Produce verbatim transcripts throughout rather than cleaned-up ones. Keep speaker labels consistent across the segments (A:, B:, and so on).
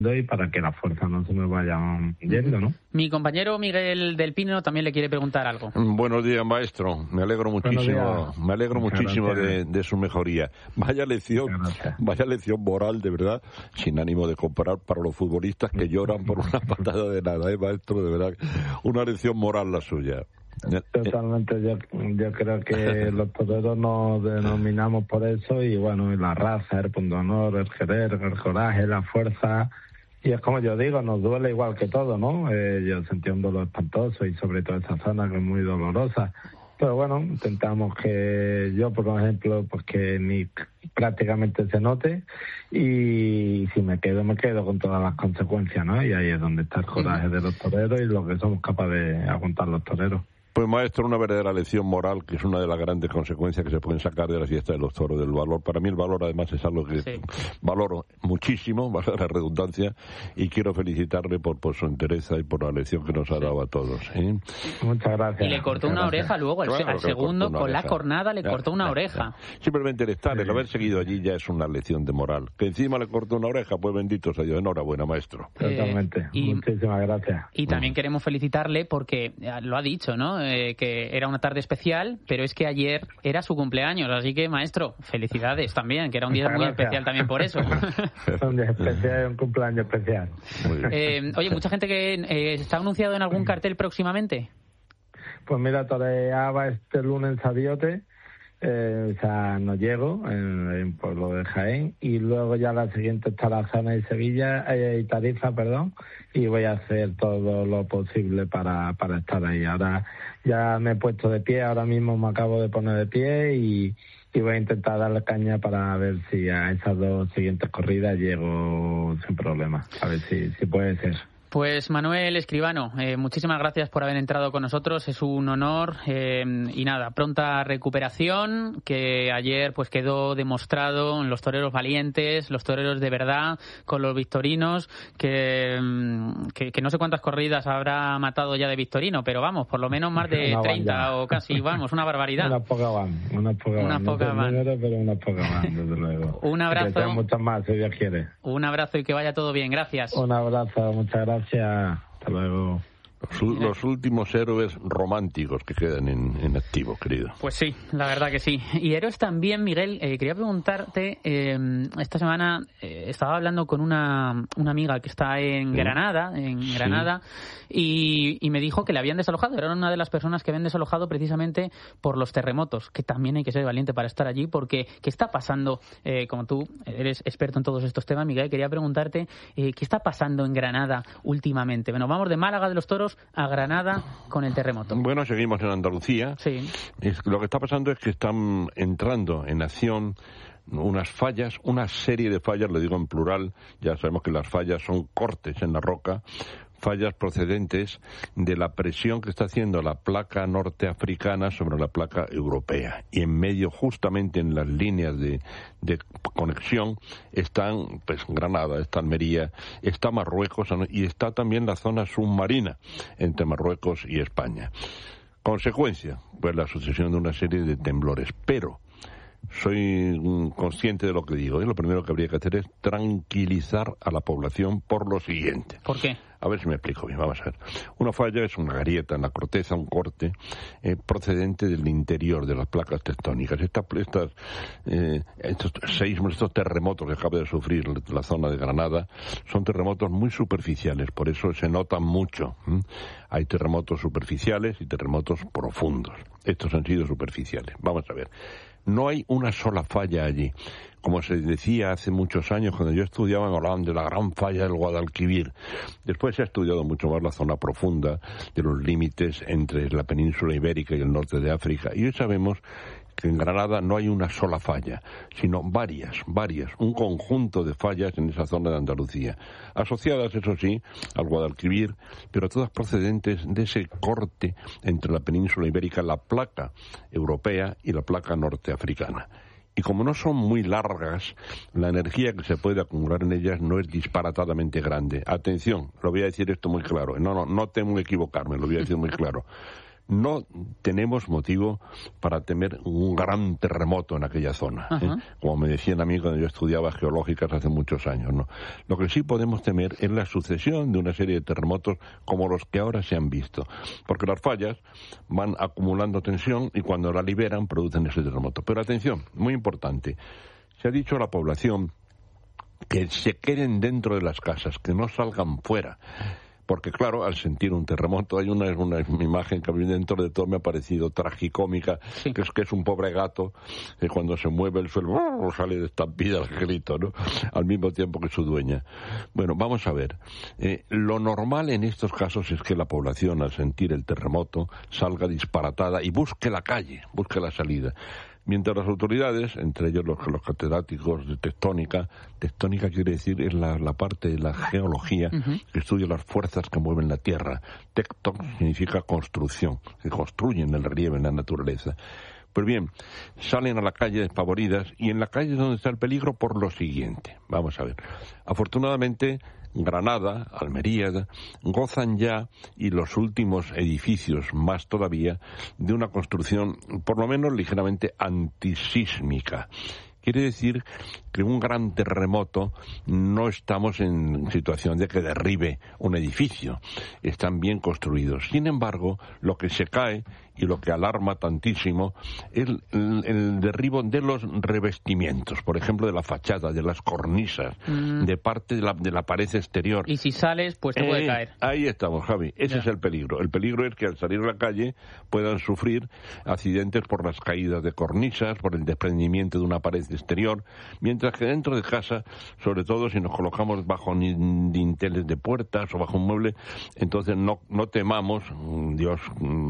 A: y para que las fuerzas no se me vayan yendo, ¿no?
B: Mi compañero Miguel del Pino también le quiere preguntar algo.
C: Buenos días, maestro. Me alegro muchísimo, me alegro
A: Muchas
C: muchísimo de, de su mejoría. Vaya lección, vaya lección moral, de verdad, sin ánimo de comparar, para los futbolistas que lloran por una patada de nada, ¿eh, maestro? De verdad, una lección moral la suya.
A: Totalmente, yo, yo creo que los toreros nos denominamos por eso, y bueno, la raza, el punto honor, el querer, el coraje, la fuerza, y es como yo digo, nos duele igual que todo, ¿no? Eh, yo sentí un dolor espantoso, y sobre todo esa zona que es muy dolorosa, pero bueno, intentamos que yo, por ejemplo, pues que ni prácticamente se note, y si me quedo, me quedo con todas las consecuencias, ¿no? Y ahí es donde está el coraje de los toreros y lo que somos capaces de aguantar los toreros.
C: Pues, maestro, una verdadera lección moral, que es una de las grandes consecuencias que se pueden sacar de la fiesta de los toros, del valor. Para mí el valor, además, es algo que sí. valoro muchísimo, valga la redundancia, y quiero felicitarle por, por su entereza y por la lección que nos ha dado a todos, ¿eh?
A: Muchas gracias.
B: Y le cortó
A: Muchas
B: una
A: gracias.
B: oreja luego, al,
C: Claro,
B: al segundo, con
C: oreja.
B: la cornada, le
C: Ya,
B: cortó una
C: ya,
B: oreja.
C: ya. Simplemente el estar, el haber seguido allí ya es una lección de moral. Que encima le cortó una oreja, pues bendito sea Dios. Enhorabuena, maestro.
A: Totalmente.
B: Eh, y,
A: Muchísimas gracias.
B: Y también queremos felicitarle porque lo ha dicho, ¿no? Eh, que era una tarde especial, pero es que ayer era su cumpleaños, así que, maestro, felicidades también, que era un día
A: Muchas
B: muy
A: gracias.
B: especial también por eso.
A: Un día especial, un cumpleaños especial.
B: Eh, oye, mucha gente que eh, está anunciado en algún cartel próximamente.
A: Pues mira, toreaba este lunes en Sabiote, eh, o sea, no llego, en el pueblo de Jaén, y luego ya la siguiente está la zona de Sevilla, eh, y Tarifa, perdón, y voy a hacer todo lo posible para, para estar ahí. Ahora ya me he puesto de pie, ahora mismo me acabo de poner de pie, y, y voy a intentar darle caña para ver si a esas dos siguientes corridas llego sin problema, a ver si, si puede ser.
B: Pues Manuel Escribano, eh, muchísimas gracias por haber entrado con nosotros, es un honor, eh, y nada, pronta recuperación, que ayer pues quedó demostrado en los toreros valientes, los toreros de verdad, con los victorinos, que, que, que no sé cuántas corridas habrá matado ya de victorino, pero vamos, por lo menos más de treinta o casi, vamos, una barbaridad.
A: Una poca van, una poca
B: una
A: van,
B: poca
A: no
B: van.
A: número, pero una poca van, desde luego.
B: Un abrazo.
A: Que muchas más, si Dios quiere.
B: Un abrazo y que vaya todo bien, gracias.
A: Un abrazo, muchas gracias. Hasta luego.
C: Los, los últimos héroes románticos que quedan en, en activo, querido.
B: Pues sí, la verdad que sí. Y héroes también, Miguel, eh, quería preguntarte, eh, esta semana eh, estaba hablando con una, una amiga que está en Granada, en
C: Sí.
B: Granada, y, y me dijo que le habían desalojado. Era una de las personas que habían desalojado precisamente por los terremotos, que también hay que ser valiente para estar allí, porque ¿qué está pasando? Eh, como tú eres experto en todos estos temas, Miguel, quería preguntarte, eh, ¿qué está pasando en Granada últimamente? Bueno, vamos de Málaga de los Toros a Granada con el terremoto.
C: Bueno, seguimos en Andalucía.
B: Sí.
C: Es, lo que está pasando es que están entrando en acción unas fallas, una serie de fallas, lo digo en plural, ya sabemos que las fallas son cortes en la roca, fallas procedentes de la presión que está haciendo la placa norteafricana sobre la placa europea. Y en medio, justamente en las líneas de, de conexión, están pues Granada, está Almería, está Marruecos y está también la zona submarina entre Marruecos y España. Consecuencia, pues la sucesión de una serie de temblores. Pero soy consciente de lo que digo, y lo primero que habría que hacer es tranquilizar a la población por lo siguiente.
B: ¿Por qué?
C: A ver si me explico bien, vamos a ver. Una falla es una grieta en la corteza, un corte eh, procedente del interior de las placas tectónicas. Estas, estas, eh, estos seísmos, estos terremotos que acaba de sufrir la zona de Granada, son terremotos muy superficiales, por eso se notan mucho. ¿Mm? Hay terremotos superficiales y terremotos profundos. Estos han sido superficiales. Vamos a ver. No hay una sola falla allí. Como se decía hace muchos años, cuando yo estudiaba, me hablaban de la gran falla del Guadalquivir. Después se ha estudiado mucho más la zona profunda de los límites entre la península ibérica y el norte de África. Y hoy sabemos que en Granada no hay una sola falla, sino varias, varias, un conjunto de fallas en esa zona de Andalucía, asociadas, eso sí, al Guadalquivir, pero todas procedentes de ese corte entre la península ibérica, la placa europea y la placa norteafricana. Y como no son muy largas, la energía que se puede acumular en ellas no es disparatadamente grande. Atención, lo voy a decir esto muy claro, no, no, no temo equivocarme, lo voy a decir muy claro. no tenemos motivo para temer un gran terremoto en aquella zona, ¿eh? Como me decían a mí cuando yo estudiaba geológicas hace muchos años, ¿no? Lo que sí podemos temer es la sucesión de una serie de terremotos como los que ahora se han visto, porque las fallas van acumulando tensión y cuando la liberan producen ese terremoto. Pero atención, muy importante, se ha dicho a la población que se queden dentro de las casas, que no salgan fuera. Porque claro, al sentir un terremoto, hay una, una imagen que a mí dentro de todo me ha parecido tragicómica, sí. que es que es un pobre gato que cuando se mueve el suelo ¡oh! Sale de estampida el grito, ¿no? Al mismo tiempo que su dueña. Bueno, vamos a ver. Eh, lo normal en estos casos es que la población, al sentir el terremoto, salga disparatada y busque la calle, busque la salida. Mientras las autoridades, entre ellos los, los catedráticos de tectónica, tectónica quiere decir es la, la parte de la geología uh-huh. que estudia las fuerzas que mueven la tierra. Tecton significa construcción, que construyen el relieve en la naturaleza. Pues bien, salen a la calle despavoridas y en la calle es donde está el peligro por lo siguiente. Vamos a ver. Afortunadamente, Granada, Almería, gozan ya, y los últimos edificios más todavía, de una construcción por lo menos ligeramente antisísmica. Quiere decir que un gran terremoto no estamos en situación de que derribe un edificio. Están bien construidos. Sin embargo, lo que se cae y lo que alarma tantísimo es el, el, el derribo de los revestimientos, por ejemplo, de la fachada, de las cornisas, mm. de parte de la, de la pared exterior.
B: Y si sales, pues te eh, puede caer.
C: Ahí estamos, Javi. Ese ya. es el peligro. El peligro es que al salir a la calle puedan sufrir accidentes por las caídas de cornisas, por el desprendimiento de una pared exterior, mientras que dentro de casa, sobre todo si nos colocamos bajo dinteles de puertas o bajo un mueble, entonces no, no temamos, Dios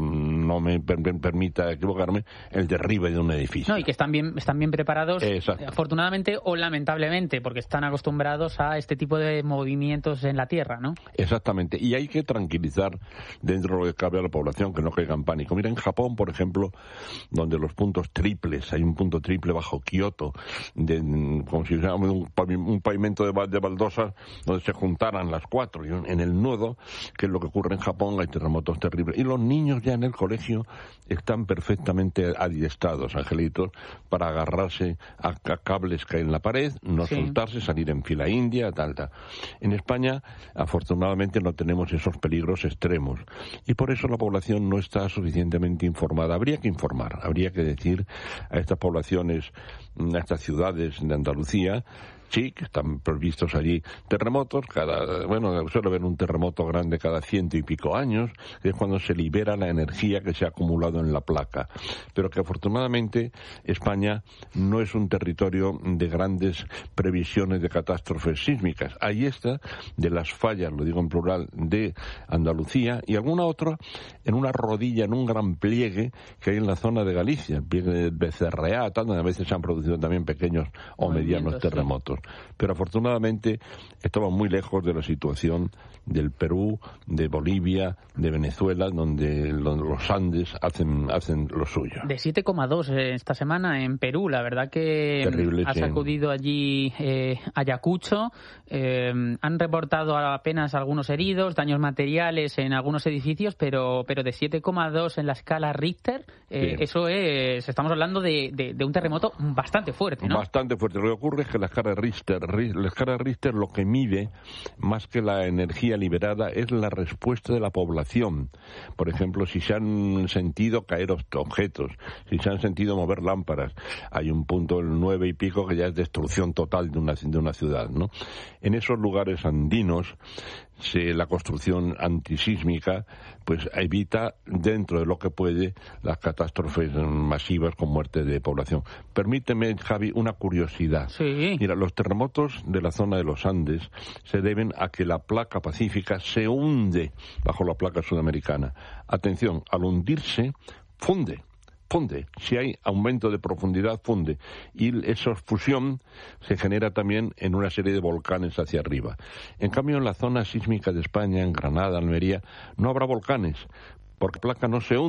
C: no me per permita equivocarme, el derribe de un edificio.
B: No, y que están bien, están bien preparados, Exacto. afortunadamente o lamentablemente, porque están acostumbrados a este tipo de movimientos en la tierra, ¿no?
C: Exactamente, y hay que tranquilizar dentro de lo que cabe a la población, que no caiga en pánico. Mira, en Japón, por ejemplo, donde los puntos triples, hay un punto triple bajo Kioto, de, como si fuera un, un pavimento de, de baldosas donde se juntaran las cuatro, y en el nudo, que es lo que ocurre en Japón, hay terremotos terribles. Y los niños ya en el colegio están perfectamente adiestrados, angelitos, para agarrarse a, a cables que hay en la pared, no sí. soltarse, salir en fila india, tal, tal. En España, afortunadamente, no tenemos esos peligros extremos. Y por eso la población no está suficientemente informada. Habría que informar, habría que decir a estas poblaciones, a estas ciudades de Andalucía, sí, que están previstos allí terremotos, cada, bueno, suele haber un terremoto grande cada ciento y pico años, que es cuando se libera la energía que se ha acumulado en la placa. Pero que afortunadamente España no es un territorio de grandes previsiones de catástrofes sísmicas. Ahí está, de las fallas, lo digo en plural, de Andalucía y alguna otra en una rodilla, en un gran pliegue que hay en la zona de Galicia, el pliegue de Becerreá, donde a veces se han producido también pequeños o medianos terremotos. Pero afortunadamente estamos muy lejos de la situación del Perú, de Bolivia, de Venezuela, donde los Andes hacen hacen lo suyo.
B: De siete coma dos esta semana en Perú, la verdad que
C: Terrible,
B: ha sacudido sí. allí eh, Ayacucho. Eh, han reportado apenas algunos heridos, daños materiales en algunos edificios, pero pero de siete coma dos en la escala Richter, eh, sí. eso es, estamos hablando de, de, de un terremoto bastante fuerte, ¿no?
C: Bastante fuerte. Lo que ocurre es que la escala Richter, la escala Richter lo que mide, más que la energía liberada, es la respuesta de la población. Por ejemplo, si se han sentido caer objetos, si se han sentido mover lámparas. Hay un punto, el nueve y pico, que ya es destrucción total de una, de una ciudad, ¿no? En esos lugares andinos, se, la construcción antisísmica pues evita, dentro de lo que puede, las catástrofes masivas con muerte de población. Permíteme, Javi, una curiosidad.
B: Sí.
C: Mira, los terremotos de la zona de los Andes se deben a que la placa pacífica se hunde bajo la placa sudamericana. Atención, al hundirse, funde. funde, si hay aumento de profundidad, funde, y esa fusión se genera también en una serie de volcanes hacia arriba. En cambio, en la zona sísmica de España, en Granada, Almería, no habrá volcanes, porque la placa no se hunde,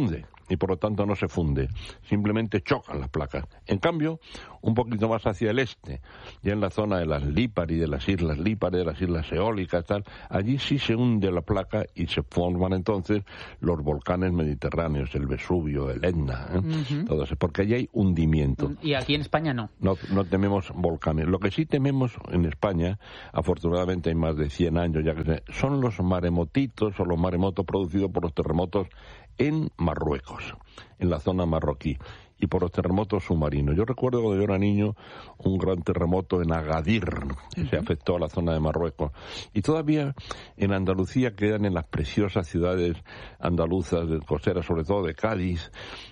C: y por lo tanto no se funde, simplemente chocan las placas. En cambio, un poquito más hacia el este, ya en la zona de las Lípari, de las islas Lípari, de las islas eólicas, tal, allí sí se hunde la placa y se forman entonces los volcanes mediterráneos, el Vesubio, el Etna, ¿eh? Uh-huh. Todo eso, porque allí hay hundimiento.
B: Y aquí en España no.
C: No, no tememos volcanes. Lo que sí tememos en España, afortunadamente hay más de cien años ya que se, son los maremotitos o los maremotos producidos por los terremotos en Marruecos, en la zona marroquí, y por los terremotos submarinos. Yo recuerdo cuando yo era niño un gran terremoto en Agadir, que uh-huh. se afectó a la zona de Marruecos. Y todavía en Andalucía quedan en las preciosas ciudades andaluzas, costeras, sobre todo de Cádiz,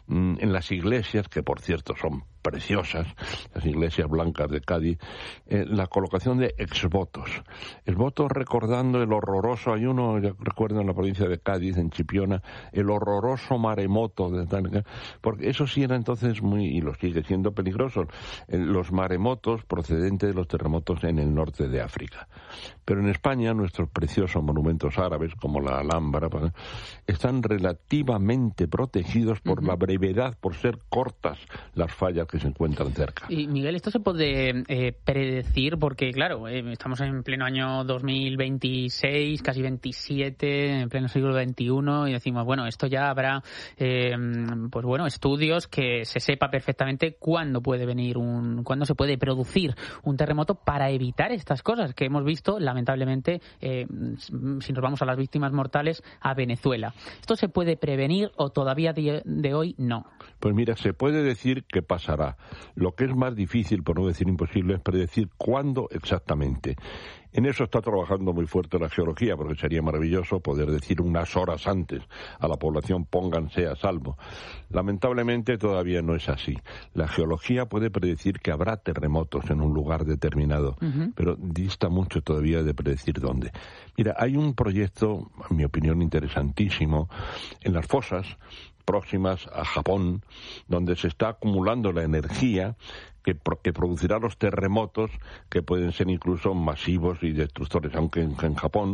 C: en las iglesias, que por cierto son preciosas, las iglesias blancas de Cádiz, eh, la colocación de exvotos. Exvotos recordando el horroroso, hay uno, yo recuerdo en la provincia de Cádiz, en Chipiona, el horroroso maremoto, de tal, porque eso sí era entonces muy, y lo sigue siendo peligroso, eh, los maremotos procedentes de los terremotos en el norte de África. Pero en España nuestros preciosos monumentos árabes, como la Alhambra, están relativamente protegidos por uh-huh. la brevedad, por ser cortas las fallas que se encuentran cerca.
B: Y Miguel, esto se puede eh, predecir porque, claro, eh, estamos en pleno año dos mil veintiséis, casi veintisiete, en pleno siglo veintiuno, y decimos, bueno, esto ya habrá, eh, pues bueno, estudios que se sepa perfectamente cuándo puede venir un, cuándo se puede producir un terremoto para evitar estas cosas que hemos visto, lamentablemente, eh, si nos vamos a las víctimas mortales, a Venezuela. ¿Esto se puede prevenir o todavía de, de hoy no?
C: Pues mira, se puede decir que pasará. Lo que es más difícil, por no decir imposible, es predecir cuándo exactamente. En eso está trabajando muy fuerte la geología, porque sería maravilloso poder decir unas horas antes a la población pónganse a salvo. Lamentablemente todavía no es así. La geología puede predecir que habrá terremotos en un lugar determinado, uh-huh. pero dista mucho todavía de predecir dónde. Mira, hay un proyecto, en mi opinión, interesantísimo, en las fosas próximas a Japón, donde se está acumulando la energía que, que producirá los terremotos que pueden ser incluso masivos y destructores, aunque en, en Japón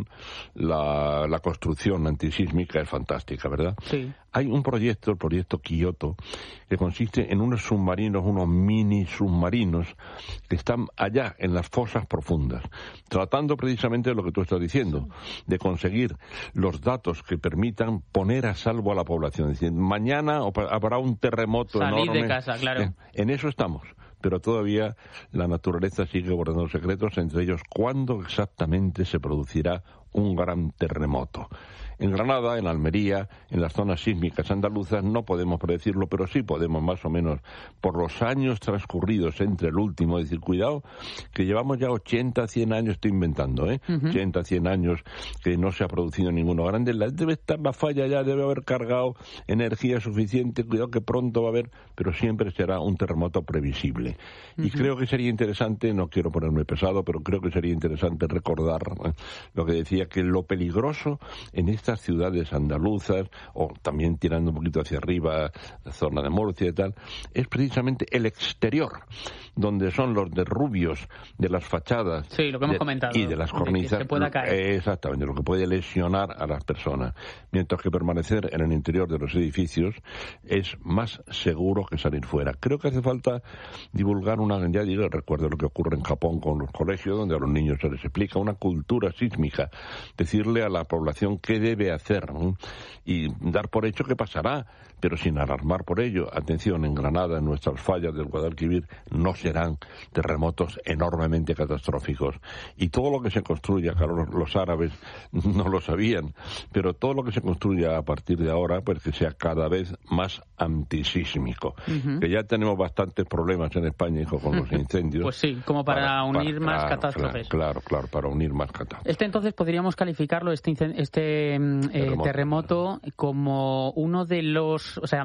C: la, la construcción antisísmica es fantástica, ¿verdad?
B: Sí.
C: Hay un proyecto, el proyecto Kioto, que consiste en unos submarinos, unos mini submarinos que están allá en las fosas profundas, tratando precisamente de lo que tú estás diciendo, de conseguir los datos que permitan poner a salvo a la población. Es decir, mañana habrá un terremoto
B: Salir
C: enorme.
B: de casa, claro.
C: En, en eso estamos. Pero todavía la naturaleza sigue guardando secretos, entre ellos cuándo exactamente se producirá un gran terremoto. En Granada, en Almería, en las zonas sísmicas andaluzas no podemos predecirlo, pero sí podemos más o menos, por los años transcurridos entre el último, decir, cuidado, que llevamos ya ochenta, cien años, estoy inventando, ¿eh? Uh-huh. ochenta, cien años que no se ha producido ninguno grande, debe estar la falla ya, debe haber cargado energía suficiente, cuidado que pronto va a haber, pero siempre será un terremoto previsible. Uh-huh. Y creo que sería interesante, no quiero ponerme pesado, pero creo que sería interesante recordar ¿eh? lo que decía, que lo peligroso en este estas ciudades andaluzas, o también tirando un poquito hacia arriba, la zona de Murcia y tal, es precisamente el exterior, donde son los derrubios de las fachadas
B: sí, lo que hemos
C: de,
B: comentado,
C: y de las cornisas.
B: De que se pueda caer.
C: Exactamente, lo que puede lesionar a las personas. Mientras que permanecer en el interior de los edificios es más seguro que salir fuera. Creo que hace falta divulgar una, ya digo, recuerdo lo que ocurre en Japón con los colegios, donde a los niños se les explica una cultura sísmica, decirle a la población qué debe hacer, ¿no? Y dar por hecho que pasará, pero sin alarmar por ello. Atención, en Granada, en nuestras fallas del Guadalquivir, no serán terremotos enormemente catastróficos. Y todo lo que se construya, claro, los, los árabes no lo sabían, pero todo lo que se construya a partir de ahora, pues que sea cada vez más antisísmico. Uh-huh. Que ya tenemos bastantes problemas en España, hijo, con los incendios.
B: Pues sí, como para, para unir para, más
C: claro,
B: catástrofes.
C: Claro, claro, para unir más catástrofes.
B: Este entonces podríamos calificarlo, este, este eh, terremoto. terremoto, como uno de los, o sea,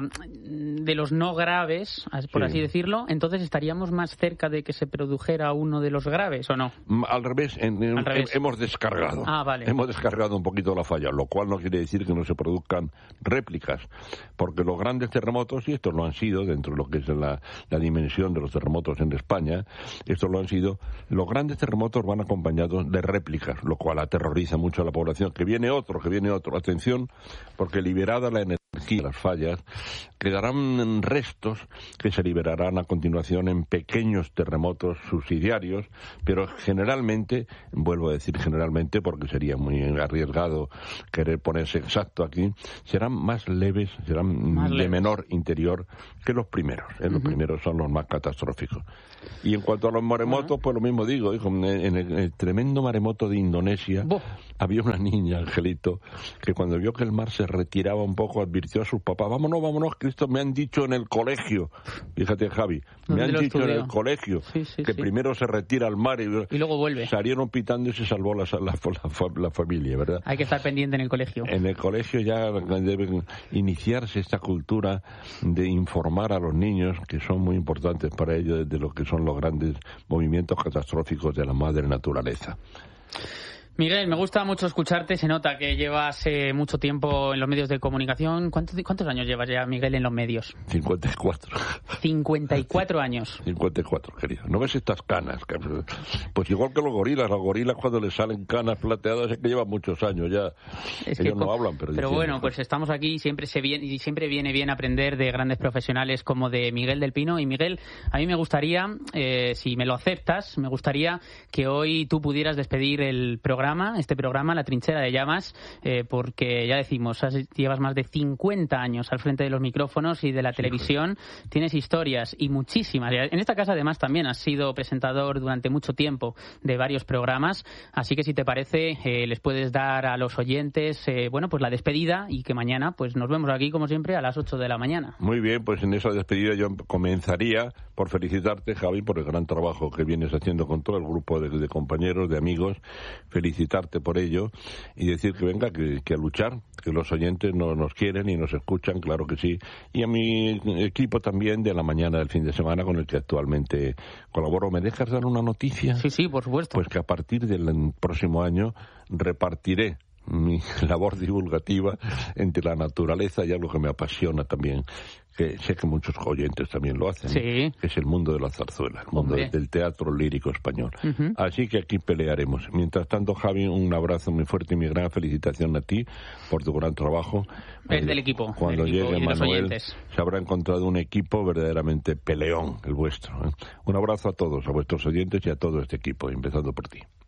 B: de los no graves, por sí. así decirlo. Entonces estaríamos más cerca de que se produjera uno de los graves, ¿o no?
C: Al revés, en, en, Al revés. hemos descargado.
B: Ah, vale.
C: Hemos descargado un poquito la falla, lo cual no quiere decir que no se produzcan réplicas, porque los grandes terremotos, y estos lo han sido dentro de lo que es la, la dimensión de los terremotos en España, estos lo han sido, los grandes terremotos van acompañados de réplicas, lo cual aterroriza mucho a la población. Que viene otro, que viene otro. Atención, porque liberada la energía aquí las fallas, quedarán restos que se liberarán a continuación en pequeños terremotos subsidiarios, pero generalmente, vuelvo a decir generalmente porque sería muy arriesgado querer ponerse exacto aquí, serán más leves, serán más de leves. Menor interior que los primeros. ¿eh? Los uh-huh. primeros son los más catastróficos. Y en cuanto a los maremotos, uh-huh. pues lo mismo digo, hijo, en el, en el tremendo maremoto de Indonesia, ¡Buh! Había una niña, Angelito, que cuando vio que el mar se retiraba un poco, advirtió a sus papás, vámonos, vámonos, Cristo, me han dicho en el colegio, fíjate Javi, me han dicho estudió? en el colegio sí, sí, que sí. primero se retira al mar y,
B: y luego vuelve.
C: Salieron pitando y se salvó la, la, la, la familia, ¿verdad?
B: Hay que estar pendiente en el colegio.
C: En el colegio ya deben iniciarse esta cultura de informar a los niños, que son muy importantes para ellos, de lo que son los grandes movimientos catastróficos de la madre naturaleza.
B: Miguel, me gusta mucho escucharte. Se nota que llevas eh, mucho tiempo en los medios de comunicación. ¿Cuántos, ¿Cuántos años llevas ya, Miguel, en los medios?
C: cincuenta y cuatro.
B: cincuenta y cuatro años.
C: cincuenta y cuatro, querido. ¿No ves estas canas? Pues igual que los gorilas. Los gorilas cuando les salen canas plateadas es que llevan muchos años ya. Es Ellos que, no hablan, pero...
B: Pero bueno, pues estamos aquí y siempre, se viene, y siempre viene bien aprender de grandes profesionales como de Miguel del Pino. Y Miguel, a mí me gustaría, eh, si me lo aceptas, me gustaría que hoy tú pudieras despedir el programa este programa, La Trinchera de Llamas, eh, porque ya decimos, has, llevas más de cincuenta años al frente de los micrófonos y de la sí, televisión, pues. Tienes historias y muchísimas. En esta casa además también has sido presentador durante mucho tiempo de varios programas, así que si te parece eh, les puedes dar a los oyentes eh, bueno, pues la despedida y que mañana pues nos vemos aquí como siempre a las ocho de la mañana.
C: Muy bien, pues en esa despedida yo comenzaría por felicitarte, Javi, por el gran trabajo que vienes haciendo con todo el grupo de, de compañeros, de amigos. Felicitarte por ello y decir que venga, que, que a luchar, que los oyentes no, nos quieren y nos escuchan, claro que sí. Y a mi equipo también de la mañana del fin de semana con el que actualmente colaboro. ¿Me dejas dar una noticia?
B: Sí, sí, por supuesto.
C: Pues que a partir del próximo año repartiré mi labor divulgativa entre la naturaleza y algo que me apasiona también, que sé que muchos oyentes también lo hacen,
B: sí.
C: ¿eh? Que es el mundo de la zarzuela, el mundo Hombre. del teatro lírico español. Uh-huh. Así que aquí pelearemos. Mientras tanto, Javi, un abrazo muy fuerte y mi gran felicitación a ti por tu gran trabajo.
B: Es eh, del equipo.
C: Cuando
B: del equipo
C: llegue Manuel,
B: se
C: habrá encontrado un equipo verdaderamente peleón, el vuestro. ¿eh? Un abrazo a todos, a vuestros oyentes y a todo este equipo, empezando por ti.